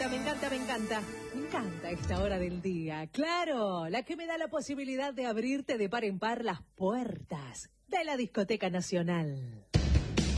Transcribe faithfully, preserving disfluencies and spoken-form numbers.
encanta, me encanta, me encanta. Me encanta esta hora del día. Claro, la que me da la posibilidad de abrirte de par en par las puertas de la Discoteca Nacional.